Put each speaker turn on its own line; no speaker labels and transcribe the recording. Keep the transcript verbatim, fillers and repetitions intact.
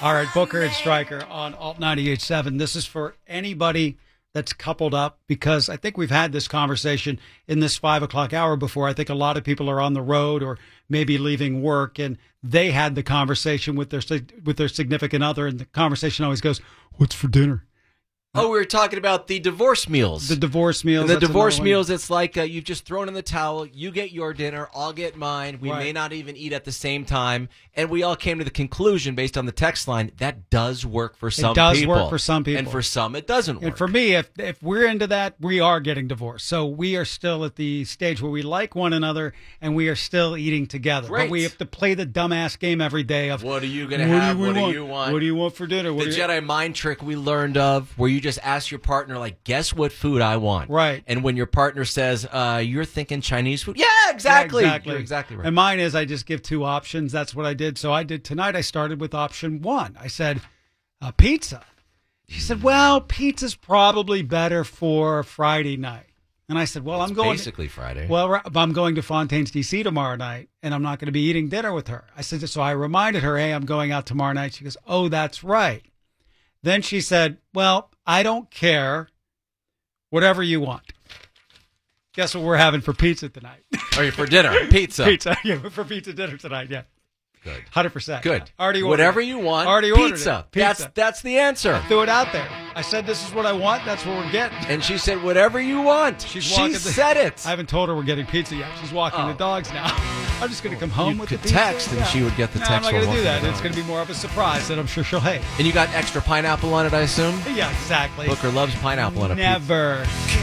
All right, Booker and Stryker on Alt ninety-eight point seven. This is for anybody that's coupled up, because I think we've had this conversation in this five o'clock hour before. I think a lot of people are on the road or maybe leaving work, and they had the conversation with their with their significant other, and the conversation always goes, "What's for dinner?"
Oh, we were talking about the divorce meals.
The divorce meals.
And the
that's
divorce
another one.
meals, it's like uh, you've just thrown in the towel. You get your dinner, I'll get mine. We
Right.
may not even eat at the same time. And we all came to the conclusion, based on the text line, that does work for some
It does
people.
work for some people.
And for some, it doesn't work.
And for me, if if we're into that, we are getting divorced. So we are still at the stage where we like one another and we are still eating together.
Great.
But we have to play the dumbass game every day of,
What are you going to
what
have?
do we
What
want?
do you want?
What do you want for dinner? What
The
do you-
Jedi mind trick we learned of, where you just ask your partner, like, guess what food I want?
Right.
And when your partner says, uh, you're thinking Chinese food? Yeah, exactly.
Yeah, exactly.
You're exactly right.
And mine is I just give two options. That's what I did. So I did tonight. I started with option one. I said, uh, pizza. She said, well, pizza's probably better for Friday night. And I said, well,
It's
I'm going
basically Friday.
Well, ri- I'm going to Fontaine's D C tomorrow night, and I'm not going to be eating dinner with her. I said, so I reminded her, hey, I'm going out tomorrow night. She goes, oh, that's right. Then she said, well, I don't care. Whatever you want. Guess what we're having for pizza tonight?
Or for dinner, pizza.
Pizza. Yeah, for pizza dinner tonight. Yeah.
Good.
one hundred percent.
Good.
Yeah. Already ordered
Whatever
it.
you want,
Already ordered
pizza.
it. Pizza.
That's that's the answer.
Threw it out there. I said, this is what I want. That's what we're getting.
And she said, whatever you want.
She's
she
walking the-
said it.
I haven't told her we're getting pizza yet. She's walking
Oh.
the dogs now. I'm just going to come home
You
with
could
the pizza.
text and she would get the
No,
text
I'm not
while
going to do
walking
that.
the
It's
dog.
going to be more of a surprise that I'm sure she'll hate.
And you got extra pineapple on it, I assume?
Yeah, exactly.
Booker loves pineapple on a pizza.
Never.